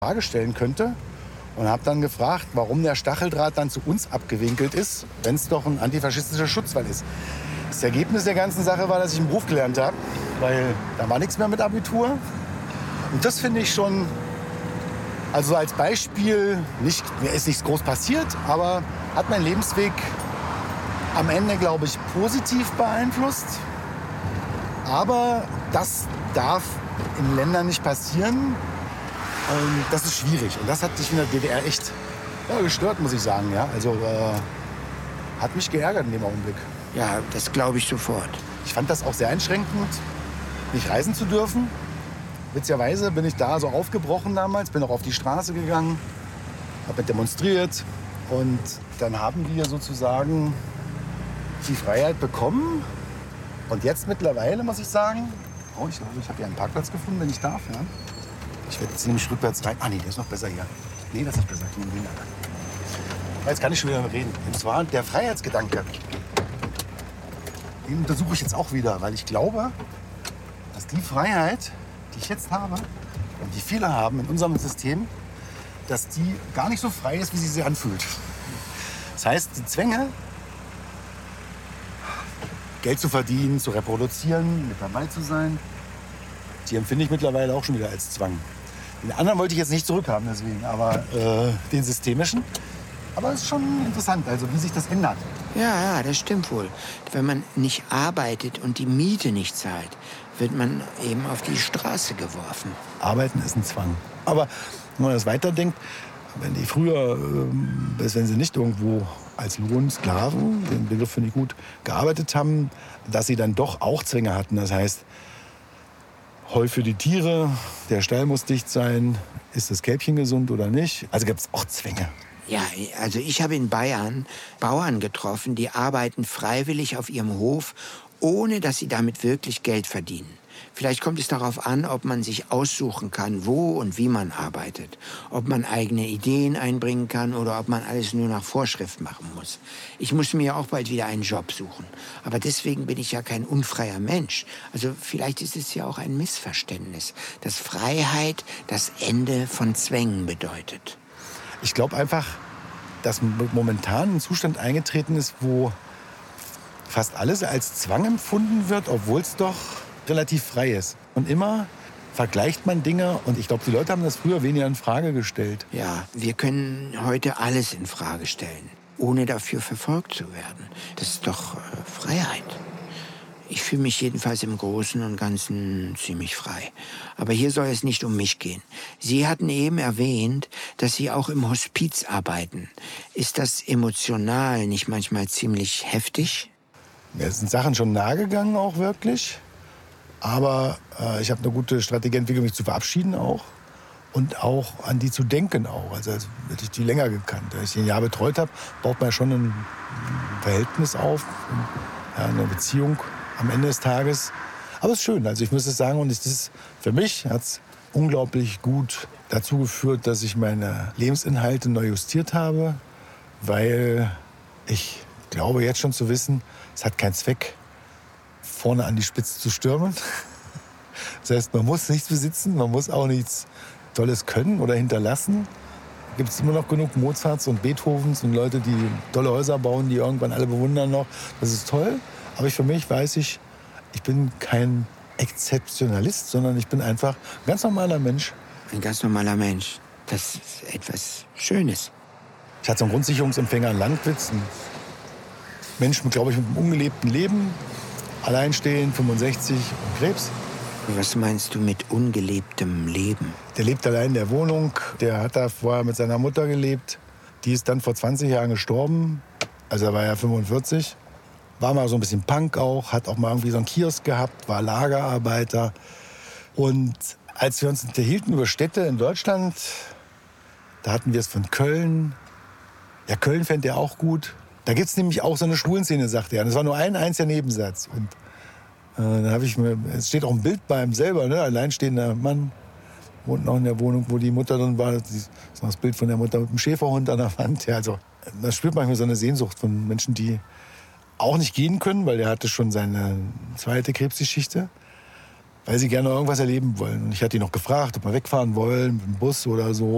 Frage stellen könnte. Und habe dann gefragt, warum der Stacheldraht dann zu uns abgewinkelt ist, wenn es doch ein antifaschistischer Schutzwall ist. Das Ergebnis der ganzen Sache war, dass ich einen Beruf gelernt habe, weil da war nichts mehr mit Abitur. Und das finde ich schon, also als Beispiel, mir ist nichts groß passiert, aber hat meinen Lebensweg am Ende, glaube ich, positiv beeinflusst. Aber das darf in Ländern nicht passieren. Das ist schwierig. Und das hat sich in der DDR echt gestört, muss ich sagen. Ja? Also hat mich geärgert in dem Augenblick. Ja, das glaube ich sofort. Ich fand das auch sehr einschränkend, nicht reisen zu dürfen. Witzigerweise bin ich da so aufgebrochen damals, bin auch auf die Straße gegangen, habe demonstriert. Und dann haben wir sozusagen die Freiheit bekommen. Und jetzt mittlerweile, muss ich sagen, ich glaube, ich habe hier einen Parkplatz gefunden, wenn ich darf. Ja? Ich werde jetzt nämlich rückwärts rein. Nee, der ist noch besser hier. Nee, das ist besser. Jetzt kann ich schon wieder reden. Und zwar der Freiheitsgedanke. Den untersuche ich jetzt auch wieder, weil ich glaube, dass die Freiheit, die ich jetzt habe und die viele haben in unserem System, dass die gar nicht so frei ist, wie sie sich anfühlt. Das heißt, die Zwänge, Geld zu verdienen, zu reproduzieren, mit dabei zu sein, die empfinde ich mittlerweile auch schon wieder als Zwang. Den anderen wollte ich jetzt nicht zurückhaben, deswegen, aber den systemischen. Aber es ist schon interessant, also wie sich das ändert. Ja, das stimmt wohl. Wenn man nicht arbeitet und die Miete nicht zahlt, wird man eben auf die Straße geworfen. Arbeiten ist ein Zwang. Aber wenn man das weiterdenkt, wenn die früher, wenn sie nicht irgendwo als Lohnsklaven, den Begriff finde ich gut, gearbeitet haben, dass sie dann doch auch Zwänge hatten. Das heißt, Heu für die Tiere, der Stall muss dicht sein, ist das Kälbchen gesund oder nicht? Also gibt es auch Zwänge. Ja, also ich habe in Bayern Bauern getroffen, die arbeiten freiwillig auf ihrem Hof, ohne dass sie damit wirklich Geld verdienen. Vielleicht kommt es darauf an, ob man sich aussuchen kann, wo und wie man arbeitet. Ob man eigene Ideen einbringen kann oder ob man alles nur nach Vorschrift machen muss. Ich muss mir ja auch bald wieder einen Job suchen. Aber deswegen bin ich ja kein unfreier Mensch. Also vielleicht ist es ja auch ein Missverständnis, dass Freiheit das Ende von Zwängen bedeutet. Ich glaube einfach, dass momentan ein Zustand eingetreten ist, wo fast alles als Zwang empfunden wird, obwohl es doch relativ frei ist. Und immer vergleicht man Dinge und ich glaube, die Leute haben das früher weniger in Frage gestellt. Ja, wir können heute alles in Frage stellen, ohne dafür verfolgt zu werden. Das ist doch Freiheit. Ich fühle mich jedenfalls im Großen und Ganzen ziemlich frei. Aber hier soll es nicht um mich gehen. Sie hatten eben erwähnt, dass Sie auch im Hospiz arbeiten. Ist das emotional nicht manchmal ziemlich heftig? Mir sind Sachen schon nahegegangen auch wirklich. Aber ich habe eine gute Strategie entwickelt, mich zu verabschieden auch. Und auch an die zu denken auch. Also hätte ich die länger gekannt. Als ich ein Jahr betreut habe, baut man ja schon ein Verhältnis auf. Eine Beziehung am Ende des Tages. Aber es ist schön. Also ich muss es sagen, und für mich hat es unglaublich gut dazu geführt, dass ich meine Lebensinhalte neu justiert habe. Weil ich glaube jetzt schon zu wissen, es hat keinen Zweck, vorne an die Spitze zu stürmen. Das heißt, man muss nichts besitzen, man muss auch nichts Tolles können oder hinterlassen. Da gibt es immer noch genug Mozarts und Beethovens und Leute, die tolle Häuser bauen, die irgendwann alle bewundern noch. Das ist toll. Aber für mich weiß ich bin kein Exzeptionalist, sondern ich bin einfach ein ganz normaler Mensch. Ein ganz normaler Mensch. Das ist etwas Schönes. Ich hatte so einen Grundsicherungsempfänger in Langwitz. Ein Mensch, glaube ich, mit einem ungelebten Leben. Alleinstehend, 65 und Krebs. Was meinst du mit ungelebtem Leben? Der lebt allein in der Wohnung. Der hat da vorher mit seiner Mutter gelebt. Die ist dann vor 20 Jahren gestorben. Also er war ja 45. War mal so ein bisschen Punk auch. Hat auch mal irgendwie so einen Kiosk gehabt. War Lagerarbeiter. Und als wir uns unterhielten über Städte in Deutschland, da hatten wir es von Köln. Ja, Köln fände er auch gut. Da gibt es nämlich auch so eine Schwulenszene, sagte er. Das war nur ein einziger Nebensatz. Und dann habe ich es steht auch ein Bild bei ihm selber, ne? Alleinstehender Mann, wohnt noch in der Wohnung, wo die Mutter dann war. Das ist noch das Bild von der Mutter mit dem Schäferhund an der Wand. Ja, also, man spürt manchmal so eine Sehnsucht von Menschen, die auch nicht gehen können, weil der hatte schon seine zweite Krebsgeschichte, weil sie gerne irgendwas erleben wollen. Und ich hatte ihn noch gefragt, ob wir wegfahren wollen mit dem Bus oder so.